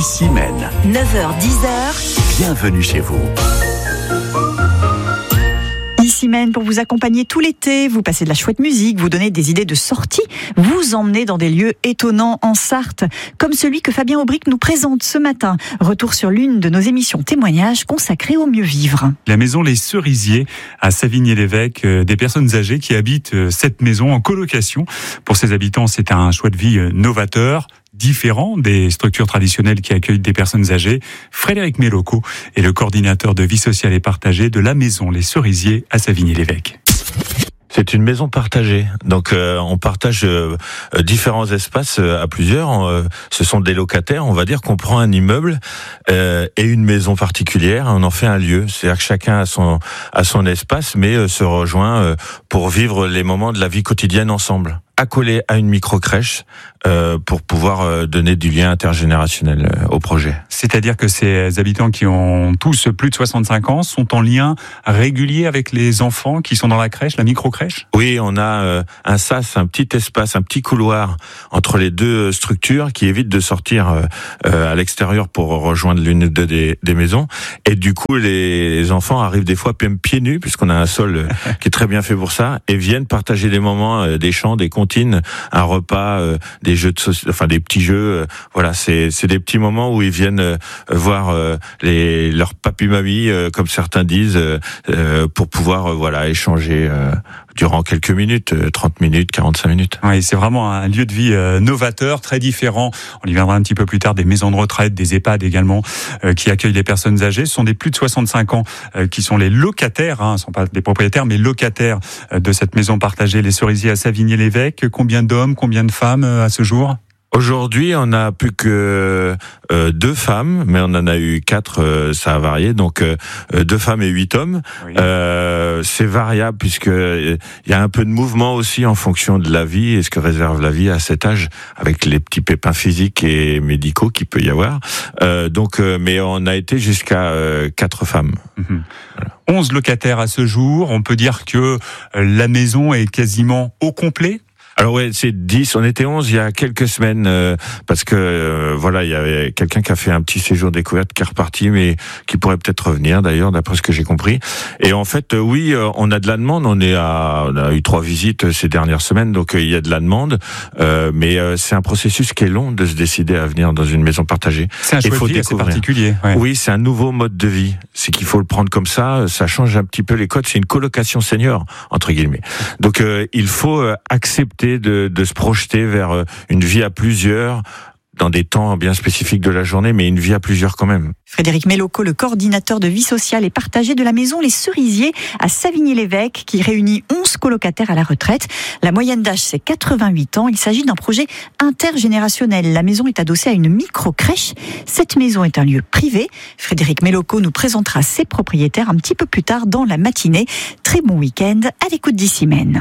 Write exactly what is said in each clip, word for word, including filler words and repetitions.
Ici Maine. neuf heures dix. Bienvenue chez vous. Ici Maine pour vous accompagner tout l'été, vous passez de la chouette musique, vous donnez des idées de sortie, vous emmenez dans des lieux étonnants en Sarthe, comme celui que Fabien Aubric nous présente ce matin. Retour sur l'une de nos émissions témoignages consacrées au mieux vivre. La maison Les Cerisiers à Savigny-l'Évêque, des personnes âgées qui habitent cette maison en colocation. Pour ses habitants, c'est un choix de vie novateur, différent des structures traditionnelles qui accueillent des personnes âgées. Frédéric Mélocot est le coordinateur de vie sociale et partagée de la maison Les Cerisiers à Savigny-l'Évêque. C'est une maison partagée, donc euh, on partage euh, différents espaces euh, à plusieurs. Euh, ce sont des locataires, on va dire qu'on prend un immeuble euh, et une maison particulière, on en fait un lieu. C'est-à-dire que chacun a son a son espace, mais euh, se rejoint euh, pour vivre les moments de la vie quotidienne ensemble, accolé à une micro-crèche euh, pour pouvoir euh, donner du lien intergénérationnel euh, au projet. C'est-à-dire que ces habitants qui ont tous plus de soixante-cinq ans sont en lien régulier avec les enfants qui sont dans la crèche, la micro-crèche ? Oui, on a euh, un sas, un petit espace, un petit couloir entre les deux structures qui évite de sortir euh, euh, à l'extérieur pour rejoindre l'une de, des, des maisons. Et du coup, les, les enfants arrivent des fois même pieds nus, puisqu'on a un sol euh, qui est très bien fait pour ça, et viennent partager des moments, euh, des chants, des comptines, un repas, euh, des jeux de soci... enfin des petits jeux. Euh, voilà, c'est c'est des petits moments où ils viennent euh, voir euh, les leurs papy mamie, euh, comme certains disent, euh, euh, pour pouvoir euh, voilà échanger euh, durant quelques minutes, euh, trente minutes, quarante-cinq minutes. Oui, c'est vraiment un lieu de vie euh, novateur, très différent. On y viendra un petit peu plus tard, des maisons de retraite, des EHPAD également, euh, qui accueillent les personnes âgées. Ce sont des plus de soixante-cinq ans euh, qui sont les locataires, hein, ce ne sont pas des propriétaires, mais locataires euh, de cette maison partagée, Les Cerisiers à Savigny-l'Évêque. Combien d'hommes, combien de femmes euh, à ce jour ? Aujourd'hui, on n'a plus que euh, deux femmes, mais on en a eu quatre, euh, ça a varié, donc euh, deux femmes et huit hommes. Oui. Euh, c'est variable puisque il y a un peu de mouvement aussi en fonction de la vie et ce que réserve la vie à cet âge, avec les petits pépins physiques et médicaux qu'il peut y avoir. Euh, donc, euh, mais on a été jusqu'à euh, quatre femmes. Mmh. Voilà. onze locataires à ce jour. On peut dire que la maison est quasiment au complet. Alors ouais, c'est dix, on était onze il y a quelques semaines, euh, parce que euh, voilà, il y avait quelqu'un qui a fait un petit séjour découverte qui est reparti, mais qui pourrait peut-être revenir d'ailleurs, d'après ce que j'ai compris. Et en fait, euh, oui, euh, on a de la demande, on est à, on a eu trois visites ces dernières semaines, donc euh, il y a de la demande, euh, mais euh, c'est un processus qui est long de se décider à venir dans une maison partagée. C'est un choix de vie assez particulier. Ouais. Oui, c'est un nouveau mode de vie. C'est qu'il faut le prendre comme ça, ça change un petit peu les codes, c'est une colocation senior, entre guillemets. Donc euh, il faut euh, accepter De, de se projeter vers une vie à plusieurs, dans des temps bien spécifiques de la journée, mais une vie à plusieurs quand même. Frédéric Mélocot, le coordinateur de vie sociale et partagée de la maison Les Cerisiers à Savigny-l'Évêque, qui réunit onze colocataires à la retraite. La moyenne d'âge, c'est quatre-vingt-huit ans. Il s'agit d'un projet intergénérationnel. La maison est adossée à une micro-crèche. Cette maison est un lieu privé. Frédéric Mélocot nous présentera ses propriétaires un petit peu plus tard dans la matinée. Très bon week-end à l'écoute d'Ici Maine.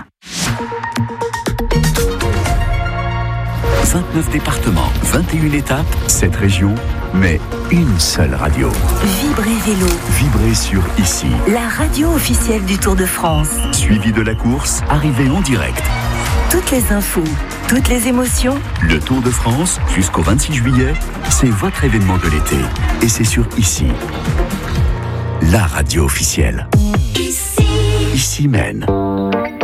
vingt-neuf départements, vingt et une étapes, sept régions, mais une seule radio. Vibrez Vélo. Vibrez sur Ici. La radio officielle du Tour de France. Suivi de la course, arrivée en direct. Toutes les infos, toutes les émotions. Le Tour de France, jusqu'au vingt-six juillet, c'est votre événement de l'été. Et c'est sur Ici. La radio officielle. Ici. Ici Maine.